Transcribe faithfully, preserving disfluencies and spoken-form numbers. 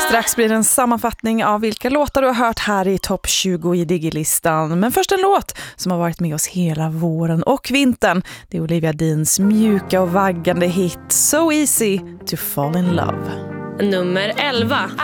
Strax blir det en sammanfattning av vilka låtar du har hört här i topp tjugo i Digilistan. Men först en låt som har varit med oss hela våren och vintern. Det är Olivia Deans mjuka och vaggande hit So Easy to Fall in Love. Nummer elva.